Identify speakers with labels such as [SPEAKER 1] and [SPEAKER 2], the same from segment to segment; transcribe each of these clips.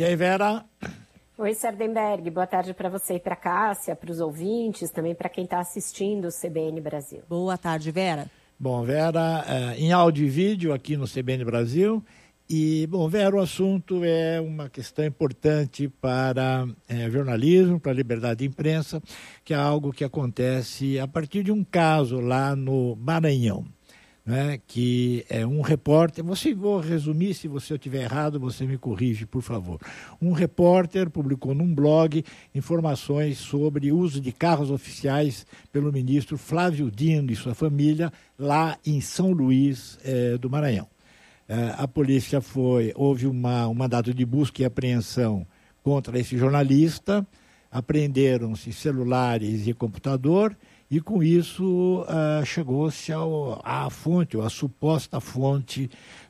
[SPEAKER 1] E aí, Vera?
[SPEAKER 2] Oi, Sardenberg. Boa tarde para você e para a Cássia, para os ouvintes, também para quem está assistindo o CBN Brasil.
[SPEAKER 3] Boa tarde, Vera.
[SPEAKER 1] Bom, Vera, em áudio e vídeo aqui no CBN Brasil. E, bom, Vera, o assunto é uma questão importante para jornalismo, para a liberdade de imprensa, que é algo que acontece a partir de um caso lá no Maranhão, né, que é um repórter, vou resumir, se eu estiver errado, você me corrige, por favor. Um repórter publicou num blog informações sobre o uso de carros oficiais pelo ministro Flávio Dino e sua família lá em São Luís do Maranhão. A polícia houve um mandado de busca e apreensão contra esse jornalista, apreenderam-se celulares e computador, e com isso chegou-se à fonte, ou à suposta fonte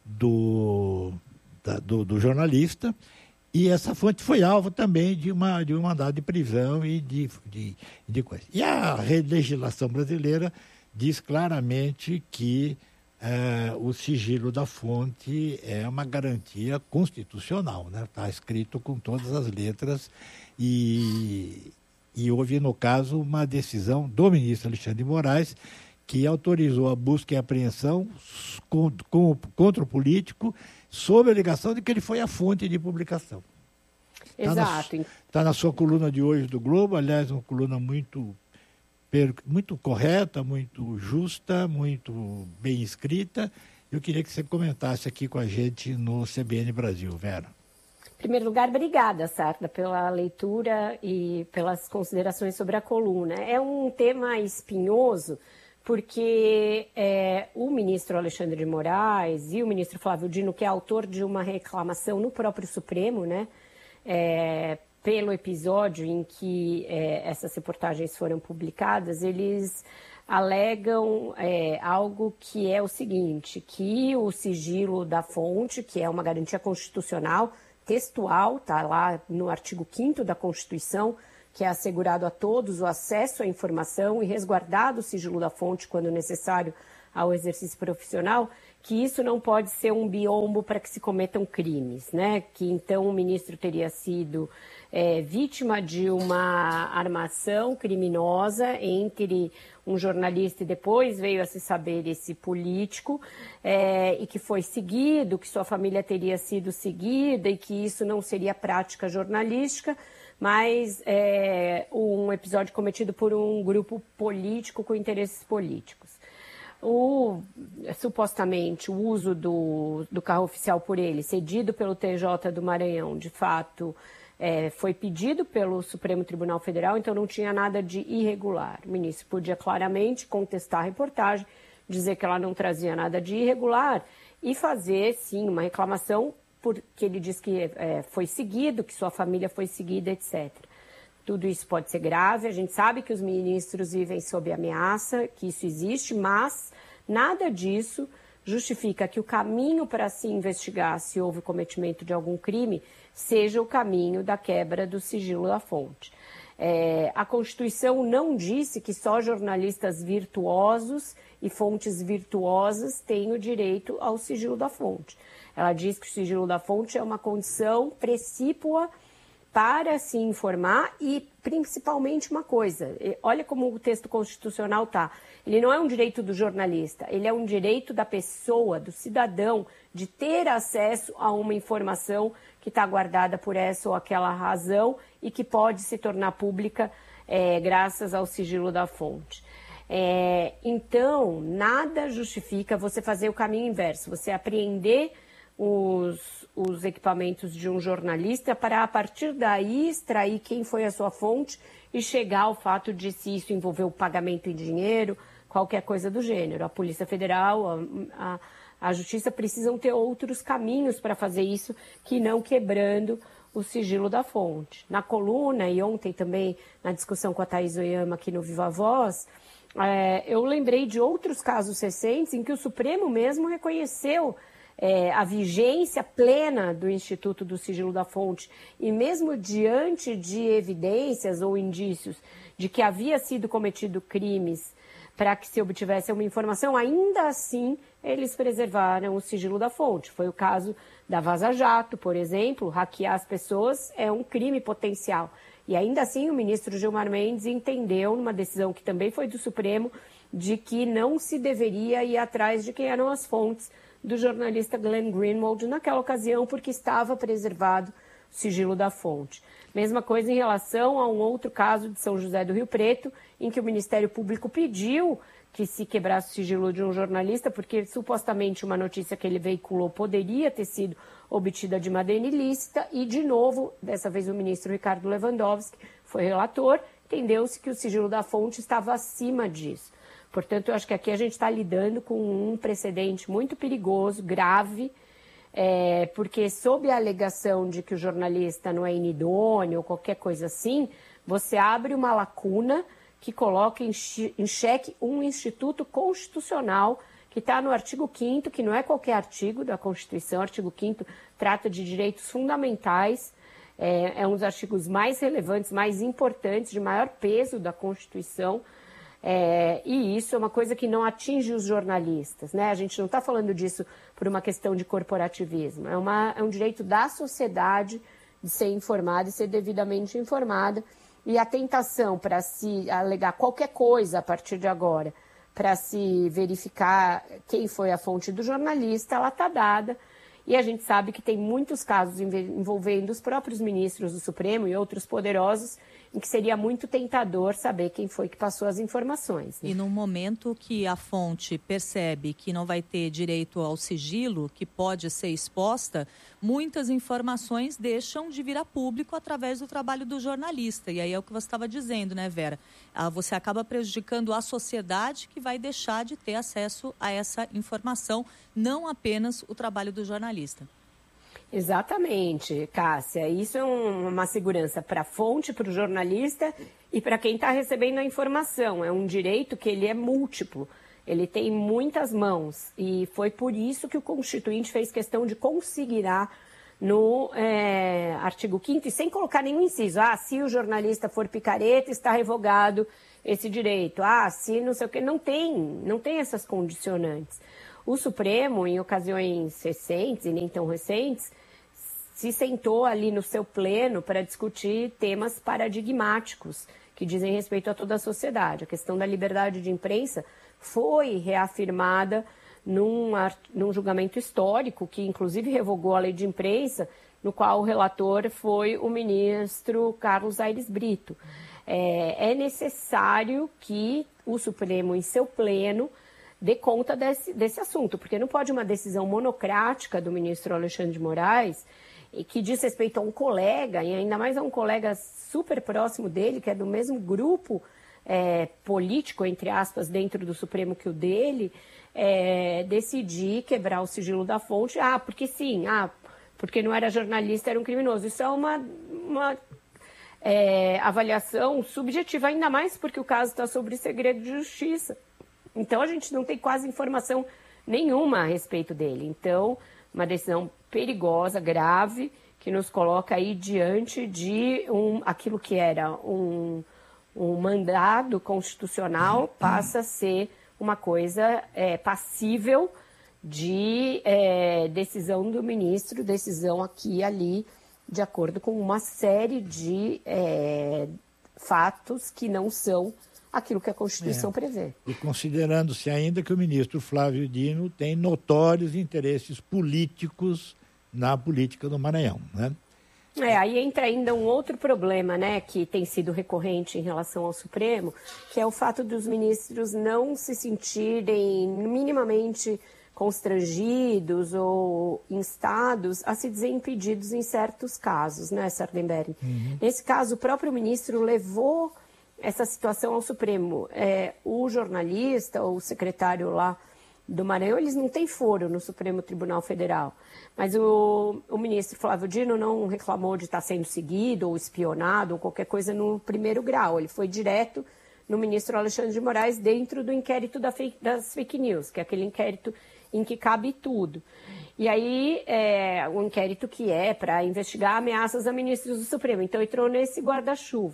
[SPEAKER 1] do jornalista, e essa fonte foi alvo também de um mandado de prisão e de coisa. E a legislação brasileira diz claramente que o sigilo da fonte é uma garantia constitucional, né? Está escrito com todas as letras e houve, no caso, uma decisão do ministro Alexandre de Moraes que autorizou a busca e apreensão contra o político sob a alegação de que ele foi a fonte de publicação.
[SPEAKER 2] Exato.
[SPEAKER 1] Está na sua coluna de hoje do Globo, aliás, uma coluna muito correta, muito justa, muito bem escrita. Eu queria que você comentasse aqui com a gente no CBN Brasil, Vera.
[SPEAKER 2] Em primeiro lugar, obrigada, Sarda, pela leitura e pelas considerações sobre a coluna. É um tema espinhoso, porque o ministro Alexandre de Moraes e o ministro Flávio Dino, que é autor de uma reclamação no próprio Supremo, né, pelo episódio em que essas reportagens foram publicadas, eles alegam algo que é o seguinte, que o sigilo da fonte, que é uma garantia constitucional, textual, está lá no artigo 5º da Constituição, que é assegurado a todos o acesso à informação e resguardado o sigilo da fonte quando necessário ao exercício profissional, que isso não pode ser um biombo para que se cometam crimes, né? Que então o ministro teria sido vítima de uma armação criminosa entre um jornalista e depois veio a se saber esse político, e que foi seguido, que sua família teria sido seguida e que isso não seria prática jornalística, mas um episódio cometido por um grupo político com interesses políticos. Supostamente o uso do carro oficial por ele, cedido pelo TJ do Maranhão, de fato, foi pedido pelo Supremo Tribunal Federal, então não tinha nada de irregular. O ministro podia claramente contestar a reportagem, dizer que ela não trazia nada de irregular e fazer, sim, uma reclamação porque ele diz que foi seguido, que sua família foi seguida, etc. Tudo isso pode ser grave, a gente sabe que os ministros vivem sob ameaça, que isso existe, mas nada disso justifica que o caminho para se investigar se houve cometimento de algum crime seja o caminho da quebra do sigilo da fonte. A Constituição não disse que só jornalistas virtuosos e fontes virtuosas têm o direito ao sigilo da fonte. Ela diz que o sigilo da fonte é uma condição precípua para se informar e, principalmente, uma coisa, olha como o texto constitucional está. Ele não é um direito do jornalista, ele é um direito da pessoa, do cidadão, de ter acesso a uma informação que está guardada por essa ou aquela razão e que pode se tornar pública graças ao sigilo da fonte. Então, nada justifica você fazer o caminho inverso, você apreender os equipamentos de um jornalista para, a partir daí, extrair quem foi a sua fonte e chegar ao fato de se isso envolveu o pagamento em dinheiro, qualquer coisa do gênero. A Polícia Federal, a Justiça precisam ter outros caminhos para fazer isso que não quebrando o sigilo da fonte. Na coluna, e ontem também na discussão com a Thaís Oyama aqui no Viva Voz, eu lembrei de outros casos recentes em que o Supremo mesmo reconheceu a vigência plena do Instituto do Sigilo da Fonte e mesmo diante de evidências ou indícios de que havia sido cometido crimes para que se obtivesse uma informação, ainda assim eles preservaram o sigilo da fonte. Foi o caso da Vaza Jato, por exemplo, hackear as pessoas é um crime potencial. E ainda assim o ministro Gilmar Mendes entendeu, numa decisão que também foi do Supremo, de que não se deveria ir atrás de quem eram as fontes do jornalista Glenn Greenwald naquela ocasião, porque estava preservado o sigilo da fonte. Mesma coisa em relação a um outro caso de São José do Rio Preto, em que o Ministério Público pediu que se quebrasse o sigilo de um jornalista, porque supostamente uma notícia que ele veiculou poderia ter sido obtida de maneira ilícita, e de novo, dessa vez o ministro Ricardo Lewandowski foi relator, entendeu-se que o sigilo da fonte estava acima disso. Portanto, eu acho que aqui a gente está lidando com um precedente muito perigoso, grave, porque sob a alegação de que o jornalista não é inidôneo ou qualquer coisa assim, você abre uma lacuna que coloca em xeque um instituto constitucional que está no artigo 5º, que não é qualquer artigo da Constituição. O artigo 5º trata de direitos fundamentais, é um dos artigos mais relevantes, mais importantes, de maior peso da Constituição, e isso é uma coisa que não atinge os jornalistas, né? A gente não está falando disso por uma questão de corporativismo, é um direito da sociedade de ser informada e ser devidamente informada. E a tentação para se alegar qualquer coisa a partir de agora, para se verificar quem foi a fonte do jornalista, ela está dada. E a gente sabe que tem muitos casos envolvendo os próprios ministros do Supremo e outros poderosos, em que seria muito tentador saber quem foi que passou as informações, né?
[SPEAKER 3] E no momento que a fonte percebe que não vai ter direito ao sigilo, que pode ser exposta, muitas informações deixam de vir a público através do trabalho do jornalista. E aí é o que você estava dizendo, né, Vera? Você acaba prejudicando a sociedade, que vai deixar de ter acesso a essa informação, não apenas o trabalho do jornalista.
[SPEAKER 2] Exatamente, Cássia. Isso é uma segurança para a fonte, para o jornalista e para quem está recebendo a informação. É um direito que ele é múltiplo, ele tem muitas mãos. E foi por isso que o Constituinte fez questão de consignar no artigo 5º, e sem colocar nenhum inciso. Se o jornalista for picareta, está revogado esse direito. Se não sei o quê. Não tem essas condicionantes. O Supremo, em ocasiões recentes e nem tão recentes, se sentou ali no seu pleno para discutir temas paradigmáticos que dizem respeito a toda a sociedade. A questão da liberdade de imprensa foi reafirmada num julgamento histórico, que inclusive revogou a lei de imprensa, no qual o relator foi o ministro Carlos Aires Brito. É necessário que o Supremo, em seu pleno, dê conta desse assunto, porque não pode uma decisão monocrática do ministro Alexandre de Moraes, que diz respeito a um colega, e ainda mais a um colega super próximo dele, que é do mesmo grupo político, entre aspas, dentro do Supremo que o dele, decidir quebrar o sigilo da fonte, porque sim, porque não era jornalista, era um criminoso. Isso é uma avaliação subjetiva, ainda mais porque o caso está sob segredo de justiça. Então, a gente não tem quase informação nenhuma a respeito dele. Então, uma decisão perigosa, grave, que nos coloca aí diante de aquilo que era um mandado constitucional, passa a ser uma coisa passível de decisão do ministro, decisão aqui e ali, de acordo com uma série de fatos que não são aquilo que a Constituição prevê.
[SPEAKER 1] E considerando-se ainda que o ministro Flávio Dino tem notórios interesses políticos na política do Maranhão, né?
[SPEAKER 2] Aí entra ainda um outro problema, né, que tem sido recorrente em relação ao Supremo, que é o fato dos ministros não se sentirem minimamente constrangidos ou instados a se desimpedidos em certos casos, né, Sardenberg? Nesse caso, o próprio ministro levou essa situação ao Supremo. O jornalista, ou o secretário lá do Maranhão, eles não têm foro no Supremo Tribunal Federal. Mas o ministro Flávio Dino não reclamou de estar sendo seguido ou espionado ou qualquer coisa no primeiro grau. Ele foi direto no ministro Alexandre de Moraes dentro do inquérito das fake news, que é aquele inquérito em que cabe tudo. E aí, um inquérito que é para investigar ameaças a ministros do Supremo. Então, entrou nesse guarda-chuva.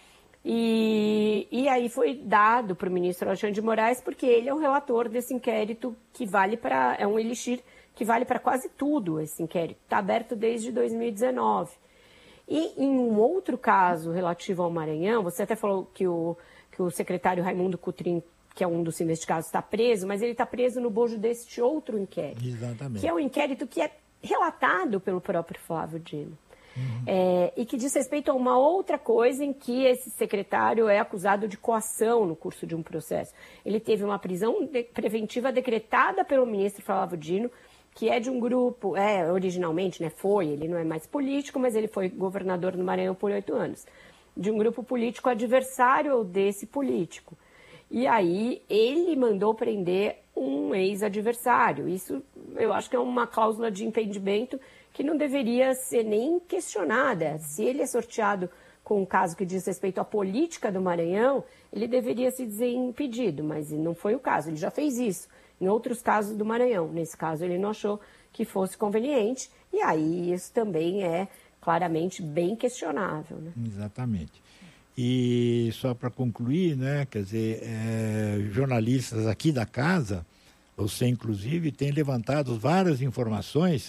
[SPEAKER 2] E aí foi dado para o ministro Alexandre de Moraes, porque ele é o relator desse inquérito que vale para... É um elixir que vale para quase tudo esse inquérito. Está aberto desde 2019. E em um outro caso relativo ao Maranhão, você até falou que o secretário Raimundo Cotrim, que é um dos investigados, está preso, mas ele está preso no bojo deste outro inquérito.
[SPEAKER 1] Exatamente.
[SPEAKER 2] Que é um inquérito que é relatado pelo próprio Flávio Dino. E que diz respeito a uma outra coisa em que esse secretário é acusado de coação no curso de um processo. Ele teve uma prisão preventiva decretada pelo ministro Flávio Dino, que é de um grupo, originalmente, né, ele não é mais político, mas ele foi governador do Maranhão por 8 anos, de um grupo político adversário desse político. E aí ele mandou prender um ex-adversário. Isso eu acho que é uma cláusula de impedimento que não deveria ser nem questionada. Se ele é sorteado com um caso que diz respeito à política do Maranhão, ele deveria se dizer impedido, mas não foi o caso, ele já fez isso em outros casos do Maranhão. Nesse caso ele não achou que fosse conveniente, e aí isso também é claramente bem questionável, né?
[SPEAKER 1] Exatamente. E só para concluir, né, quer dizer, jornalistas aqui da casa, você inclusive, tem levantado várias informações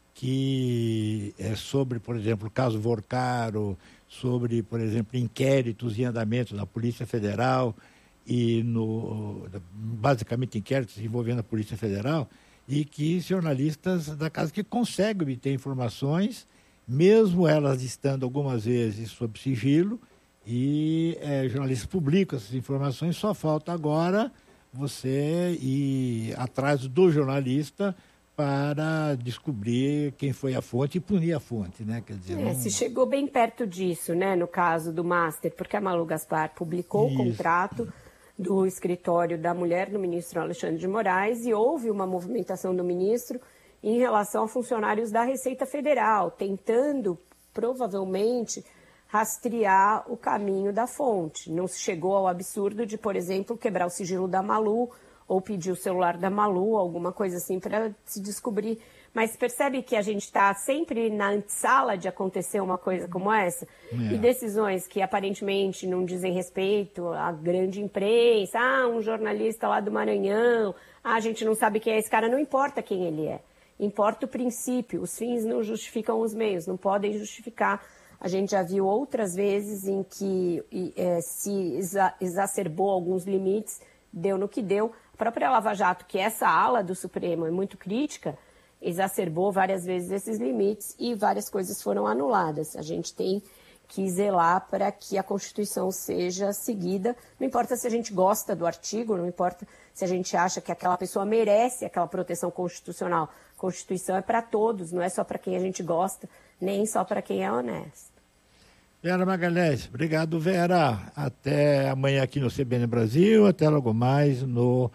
[SPEAKER 1] que sobre, por exemplo, o caso Vorcaro, sobre, por exemplo, inquéritos em andamento na Polícia Federal e basicamente inquéritos envolvendo a Polícia Federal, e que jornalistas da casa que conseguem obter informações, mesmo elas estando algumas vezes sob sigilo, e jornalistas publicam essas informações. Só falta agora você ir atrás do jornalista para descobrir quem foi a fonte e punir a fonte, né? Quer dizer,
[SPEAKER 2] se chegou bem perto disso, né, no caso do Master, porque a Malu Gaspar publicou o contrato do escritório da mulher do ministro Alexandre de Moraes, e houve uma movimentação do ministro em relação a funcionários da Receita Federal, tentando, provavelmente, rastrear o caminho da fonte. Não se chegou ao absurdo de, por exemplo, quebrar o sigilo da Malu ou pedir o celular da Malu, alguma coisa assim, para se descobrir. Mas percebe que a gente está sempre na antessala de acontecer uma coisa como essa? E decisões que aparentemente não dizem respeito à grande imprensa, um jornalista lá do Maranhão, a gente não sabe quem é esse cara, não importa quem ele é. Importa o princípio, os fins não justificam os meios, não podem justificar. A gente já viu outras vezes em que se exacerbou alguns limites, deu no que deu. A própria Lava Jato, que essa ala do Supremo é muito crítica, exacerbou várias vezes esses limites e várias coisas foram anuladas. A gente tem que zelar para que a Constituição seja seguida. Não importa se a gente gosta do artigo, não importa se a gente acha que aquela pessoa merece aquela proteção constitucional. A Constituição é para todos, não é só para quem a gente gosta, nem só para quem é honesto.
[SPEAKER 1] Vera Magalhães, obrigado, Vera. Até amanhã aqui no CBN Brasil, até logo mais no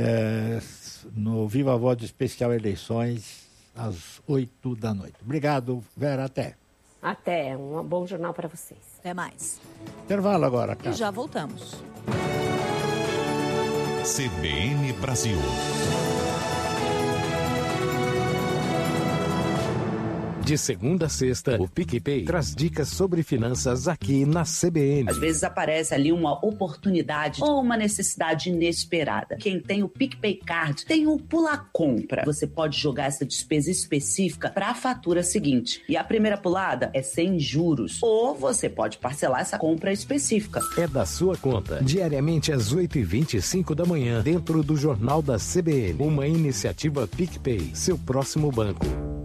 [SPEAKER 1] Viva Voz Especial Eleições, às 8 da noite. Obrigado, Vera, até.
[SPEAKER 2] Até, um bom jornal para vocês.
[SPEAKER 3] Até mais.
[SPEAKER 1] Intervalo agora, cara.
[SPEAKER 3] E já voltamos.
[SPEAKER 4] CBN Brasil. De segunda a sexta, o PicPay traz dicas sobre finanças aqui na CBN.
[SPEAKER 5] Às vezes aparece ali uma oportunidade ou uma necessidade inesperada. Quem tem o PicPay Card tem o Pula Compra. Você pode jogar essa despesa específica para a fatura seguinte. E a primeira pulada é sem juros. Ou você pode parcelar essa compra específica.
[SPEAKER 4] É da sua conta. Diariamente às 8h25 da manhã, dentro do Jornal da CBN. Uma iniciativa PicPay, seu próximo banco.